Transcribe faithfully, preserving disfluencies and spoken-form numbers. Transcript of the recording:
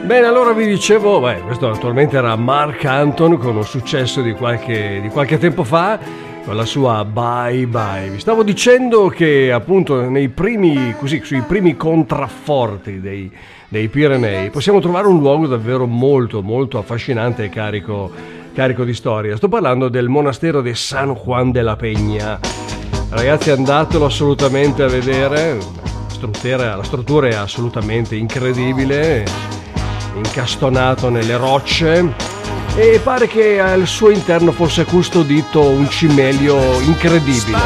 Bene, allora vi dicevo, beh, questo naturalmente era Marc Anton con un successo di qualche, di qualche tempo fa, con la sua Bye Bye. Vi stavo dicendo che appunto nei primi, così, sui primi contrafforti dei, dei Pirenei possiamo trovare un luogo davvero molto, molto affascinante e carico, carico di storia. Sto parlando del monastero di San Juan de la Peña. Ragazzi, andatelo assolutamente a vedere, la struttura, la struttura è assolutamente incredibile, incastonato nelle rocce, e pare che al suo interno fosse custodito un cimelio incredibile.